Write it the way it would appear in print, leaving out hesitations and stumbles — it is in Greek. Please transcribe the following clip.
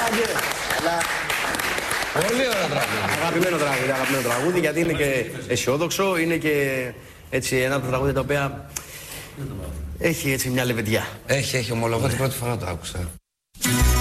Πολύ ωραίο τραγούδι. Αγαπημένο τραγούδι, γιατί είναι και αισιόδοξο, είναι και έτσι ένα από τα τραγούδια τα οποία έχει έτσι μια λεβεντιά. Έχει, ομολογώ την πρώτη φορά το άκουσα.